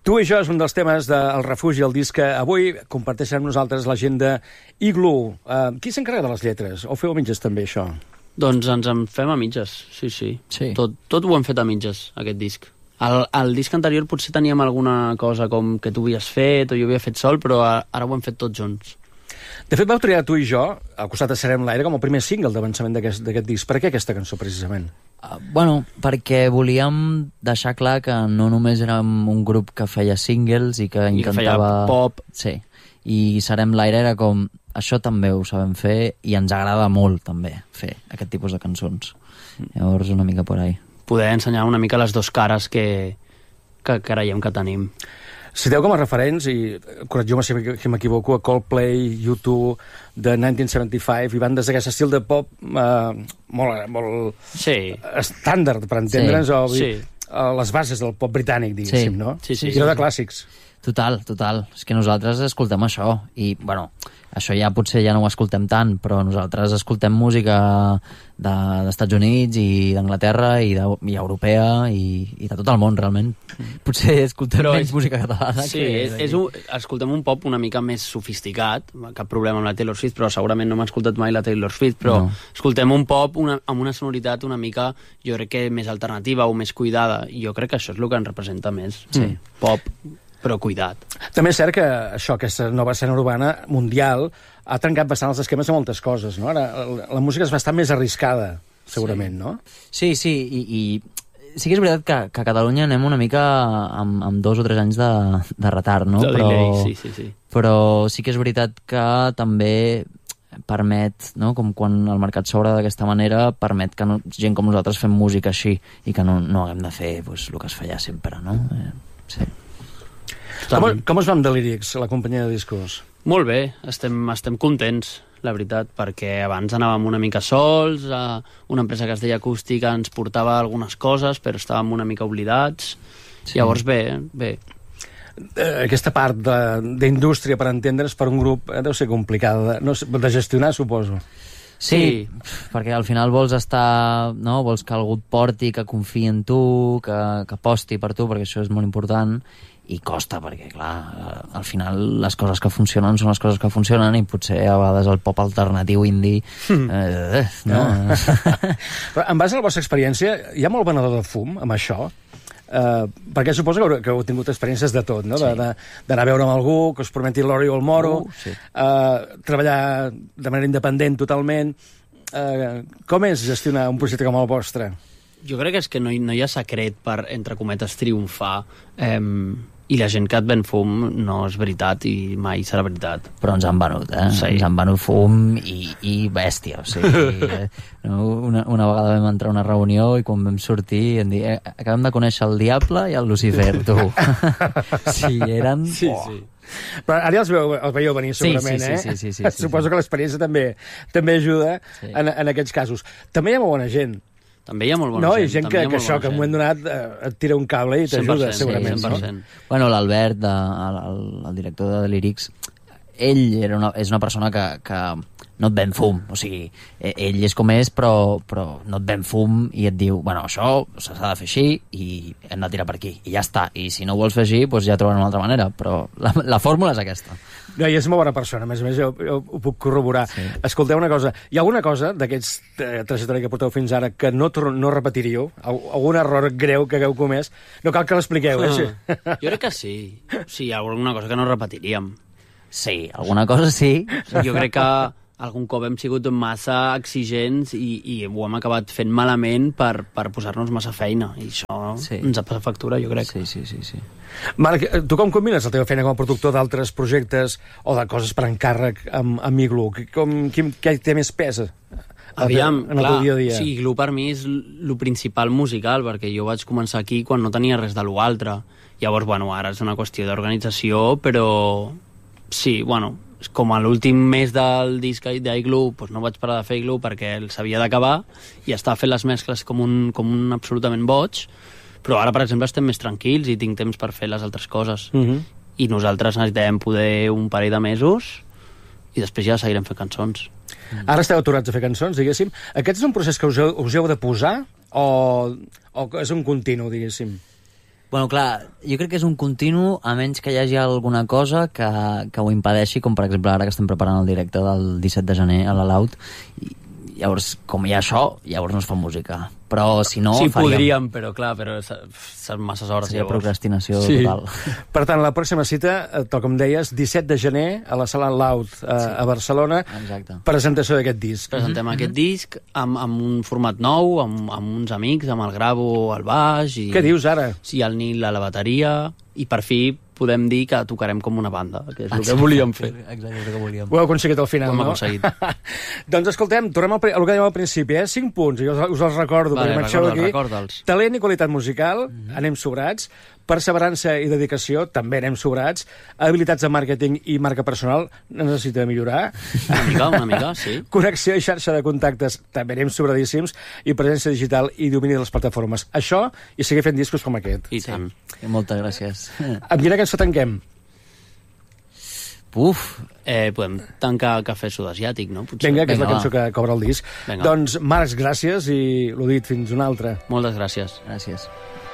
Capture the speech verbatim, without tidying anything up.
Tu i jo és un dels temes del Refugi, el disc que avui comparteixen amb nosaltres la gent de Igloo. Uh, qui s'encarrega de les lletres? O feu a mitges també, això? Doncs ens en fem a mitges, sí, sí. sí. Tot, tot ho hem fet a mitges, aquest disc. El, el disc anterior potser teníem alguna cosa com que tu havies fet o jo havia fet sol, però ara ho hem fet tots junts. De fet, vau triar Tu i jo, al costat de Serem l'aire, com el primer single d'avançament d'aquest disc. Per què aquesta cançó, precisament? Uh, bueno, perquè volíem deixar clar que no només érem un grup que feia singles i que I intentava... que feia pop. Sí, i Serem l'aire era com... Això també ho sabem fer i ens agrada molt, també, fer aquest tipus de cançons. Llavors, una mica por ahí. Poder ensenyar una mica les dues cares que, que creiem que tenim. Citeu com a referents, i corregiu-me si m'equivoco, a Coldplay, U dos, de dinou setanta-cinc, i bandes d'aquest estil de pop eh, molt, molt sí. estàndard, per entendre'ns, sí. o sí. les bases del pop britànic, diguéssim, sí. no? Sí, sí, I no sí, de clàssics. Total, total. És que nosaltres escoltem això, i, bueno, això ja potser ja no ho escoltem tant, però nosaltres escoltem música de, d'Estats Units i d'Anglaterra i, de, i europea i, i de tot el món, realment. Potser escoltem però menys és, música catalana. Sí, que és, és un, escoltem un pop una mica més sofisticat, cap problema amb la Taylor Swift, però segurament no m'ha escoltat mai la Taylor Swift, però no. Escoltem un pop una, amb una sonoritat una mica, jo crec que més alternativa o més cuidada, i jo crec que això és el que ens representa més. Sí. Pop, però cuidat. També és cert que això, aquesta nova escena urbana mundial ha trencat bastant els esquemes de moltes coses, no? Ara la, la música és bastant més arriscada, segurament, sí. No? Sí, sí, i, i sí que és veritat que, que a Catalunya anem una mica amb, amb dos o tres anys de, de retard, no? De però, delay, sí, sí, sí. Però sí que és veritat que també permet, no? Com quan el mercat s'obre d'aquesta manera, permet que no, gent com nosaltres fem música així i que no, no haguem de fer pues, el que es feia sempre, no? Eh, sí. Com, com us va amb The Lyrics, la companyia de discos? Molt bé, estem, estem contents, la veritat, perquè abans anàvem una mica sols, a una empresa que es deia Acústica ens portava algunes coses, però estàvem una mica oblidats. Sí. Llavors, bé, bé. Aquesta part d'indústria, per entendre's, per un grup, eh, deu ser complicada de, no, de gestionar, suposo. Sí, sí, perquè al final vols estar, no? Vols que algú et porti, que confiï en tu, que, que aposti per tu, perquè això és molt important, i costa, perquè, clar, al final les coses que funcionen són les coses que funcionen i potser a vegades el pop alternatiu indie... Mm. Eh, no? Però en base a la vostra experiència, hi ha molt venedor de fum amb això? Uh, perquè suposo que heu, que heu tingut experiències de tot, no? Sí. D'anar a veure amb algú, que us prometi l'ori o el moro, uh, sí. uh, treballar de manera independent totalment. Uh, com és gestionar un projecte com el vostre? Jo crec que és que no hi, no hi ha secret per, entre cometes, triomfar. Eh, I la gent que et ven fum no és veritat i mai serà veritat. Però ens han venut, eh? Sí. Ens han venut fum i, i bèstia. O sigui, eh, una, una vegada vam entrar a una reunió i quan vam sortir em dir, eh, acabem de conèixer el Diable i el Lucifer, tu. Sí, eren... Sí, oh. sí. Però ara els, veu, els veieu venir segurament, sí, sí, sí, sí, sí, eh? sí, sí, Suposo sí. que l'experiència també, també ajuda sí. en, en aquests casos. També hi ha molt bona gent. També hi ha molt bona no, gent. No, i gent que, que això, que en un moment donat eh, et tira un cable i t'ajuda, segurament. Sí, cent per cent. No? Bueno, l'Albert, de, el, el, el director de Lyrics, ell era una, és una persona que, que no et ven fum. O sigui, ell és com és, però, però no et ven fum i et diu, bueno, això s'ha de fer així i hem de tirar per aquí. I ja està. I si no ho vols fer així, doncs ja trobarem una altra manera. Però la, la fórmula és aquesta. No, i és una bona persona, a més a més, jo, jo ho puc corroborar. Sí. Escolteu una cosa, hi ha alguna cosa d'aquests eh, trajectòria que porteu fins ara que no, no repetiríeu? Algun error greu que hagueu comès? No cal que l'expliqueu, eh? Ah, jo crec que sí. Sí, hi ha alguna cosa que no repetiríem. Sí, alguna cosa sí. Jo crec que algun cop hem sigut massa exigents i, i ho hem acabat fent malament per, per posar-nos massa feina. I això sí. ens ha passat factura, jo crec. Sí, sí, sí, sí. Marc, tu com combines la teva feina com a productor d'altres projectes o de coses per encàrrec amb, amb Igloo? Com, quin, què té més pes Aviam, en el clar, teu dia a dia? Sí, Igloo per mi és el principal musical, perquè jo vaig començar aquí quan no tenia res de l'altre. Llavors, bueno, ara és una qüestió d'organització, però sí, bueno, com a l'últim mes del disc d'Igloo, doncs no vaig parar de fer Igloo perquè s'havia d'acabar i estava fent les mescles com un, com un absolutament boig, però ara, per exemple, estem més tranquils i tinc temps per fer les altres coses. Uh-huh. I nosaltres necessitem poder un parell de mesos i després ja seguirem fent cançons. Ara esteu aturats a fer cançons, diguéssim. Aquest és un procés que us heu, us heu de posar o, o és un continu, diguéssim? Bueno, clar, jo crec que és un continu, a menys que hi hagi alguna cosa que, que ho impedeixi, com per exemple ara que estem preparant el directe del disset de gener a la Laut, i llavors, com hi ha això, llavors no es fa música. Però si no, sí, faríem... podríem, però clar, però són masses hores. Seria llavors. procrastinació Sí. total. Per tant, la pròxima cita, eh, tal com deies, disset de gener a la Sala Laut eh, Sí. a Barcelona, Exacte. presentació d'aquest disc. Presentem Mhm. aquest disc amb, amb un format nou, amb, amb uns amics, amb el Gravo al baix... I, Què dius ara? Sí, el Nil a la bateria, i per fi podem dir que tocarem com una banda, que és el que volíem fer. Exacte, és el que volíem. Ho heu aconseguit al final, Ho hem no? aconseguit. Doncs escoltem, tornem al, pri- al que dèiem al principi, eh? Cinc punts, i us, us els recordo, Vale, perquè marxeu recorda'ls, aquí. recorda'ls. Talent i qualitat musical, Mhm. anem sobrats. Perseverança i dedicació, també anem sobrats. Habilitats de màrqueting i marca personal, necessita millorar. Una mica, una mica, sí. Connexió i xarxa de contactes, també anem sobradíssims. I presència digital i domini de les plataformes. Això, i seguir fent discos com aquest. I tant. I moltes gràcies. Amb quina cançó tanquem? Uf, Eh, podem tancar Cafè Sud-asiàtic, no? Potser. Vinga, que és la Vinga, cançó va. que cobra el disc. Vinga. Doncs, Marcs, gràcies i l'ho dit, fins una altra. Moltes gràcies. gràcies.